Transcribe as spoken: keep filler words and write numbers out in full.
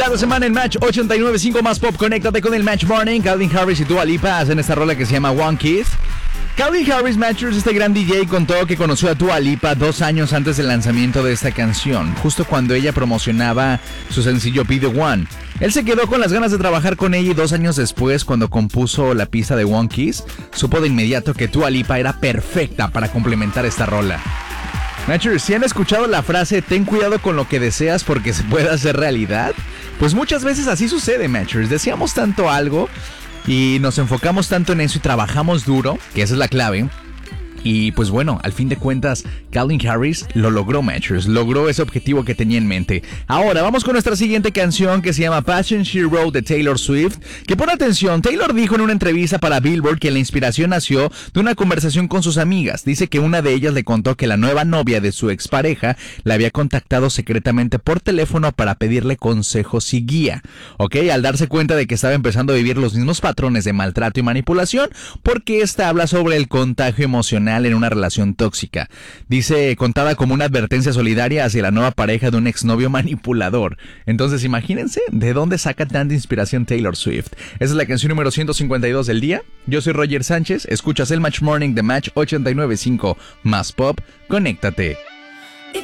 Cada semana en Match ochenta y nueve punto cinco más pop, conéctate con el Match Morning. Calvin Harris y Dua Lipa hacen esta rola que se llama One Kiss. Calvin Harris, Matchers, este gran D J, contó que conoció a Dua Lipa dos años antes del lanzamiento de esta canción, justo cuando ella promocionaba su sencillo Be The One. Él se quedó con las ganas de trabajar con ella y dos años después, cuando compuso la pista de One Kiss, supo de inmediato que Dua Lipa era perfecta para complementar esta rola. Matchers, si han escuchado la frase ten cuidado con lo que deseas porque se puede hacer realidad, pues muchas veces así sucede, Matchers. Deseamos tanto algo y nos enfocamos tanto en eso y trabajamos duro, que esa es la clave. Y pues bueno, al fin de cuentas, Calvin Harris lo logró, Matchers. Logró ese objetivo que tenía en mente. Ahora, vamos con nuestra siguiente canción que se llama Passion She Wrote de Taylor Swift. Que pon atención, Taylor dijo en una entrevista para Billboard que la inspiración nació de una conversación con sus amigas. Dice que una de ellas le contó que la nueva novia de su expareja la había contactado secretamente por teléfono para pedirle consejos y guía. Ok, al darse cuenta de que estaba empezando a vivir los mismos patrones de maltrato y manipulación, porque esta habla sobre el contagio emocional en una relación tóxica. Dice, contada como una advertencia solidaria hacia la nueva pareja de un exnovio manipulador. Entonces, imagínense de dónde saca tanta inspiración Taylor Swift. Esa es la canción número ciento cincuenta y dos del día. Yo soy Roger Sánchez. Escuchas el Match Morning de Match ochenta y nueve punto cinco más pop. Conéctate.